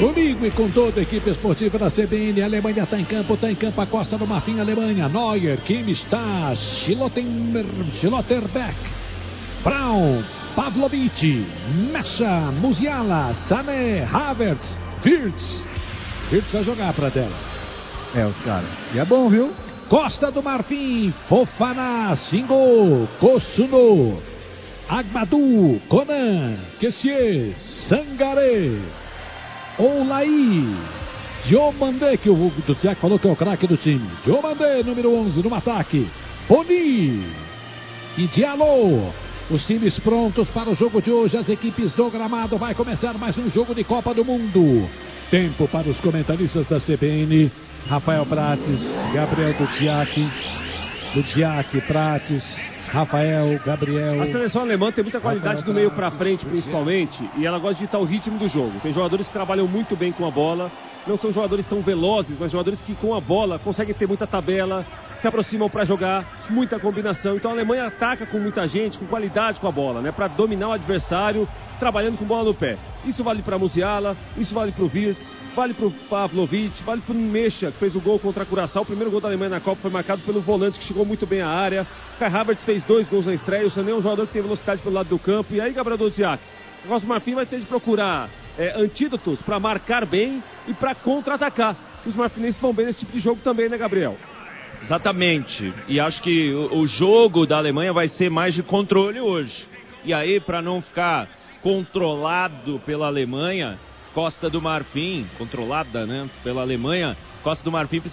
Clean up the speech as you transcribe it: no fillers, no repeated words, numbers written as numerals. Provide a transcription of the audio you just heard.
Comigo e com toda a equipe esportiva da CBN, a Alemanha está em campo a Costa do Marfim, Alemanha, Neuer, Kimmich, Schlotterbeck, Braun, Pavlovic, Mecha, Musiala, Sané, Havertz, Wirtz vai jogar pra tela. Os caras. E é bom, viu? Costa do Marfim, Fofana, Singo, Kosuno, Agmadou, Conan, Kessié, Sangaré, Oulaí, Diomandé, que o Tiago falou que é o craque do time. Diomandé, número 11 no ataque. Boni e Diallo. Os times prontos para o jogo de hoje. As equipes do gramado. Vai começar mais um jogo de Copa do Mundo. Tempo para os comentaristas da CBN. Rafael Prates, Gabriel Dudziak, Prates, Rafael, Gabriel. A seleção alemã tem muita qualidade do meio para frente, principalmente, e ela gosta de ditar o ritmo do jogo. Tem jogadores que trabalham muito bem com a bola, não são jogadores tão velozes, mas jogadores que com a bola conseguem ter muita tabela, se aproximam para jogar, muita combinação. Então a Alemanha ataca com muita gente, com qualidade com a bola, né, para dominar o adversário, trabalhando com bola no pé. Isso vale para Musiala, isso vale para o Wirtz, vale para o Pavlovic, vale para o Mecha, que fez o gol contra a Curaçao. O primeiro gol da Alemanha na Copa foi marcado pelo volante, que chegou muito bem à área. Kai Havertz fez 2 gols na estreia. O Sané é um jogador que tem velocidade pelo lado do campo. E aí, Gabriel Dudziak, o Costa do Marfim vai ter de procurar antídotos para marcar bem e para contra-atacar. Os marfinenses vão bem nesse tipo de jogo também, né, Gabriel? Exatamente. E acho que o jogo da Alemanha vai ser mais de controle hoje. E aí, para não ficar controlado pela Alemanha, Costa do Marfim, controlada, né, pela Alemanha, Costa do Marfim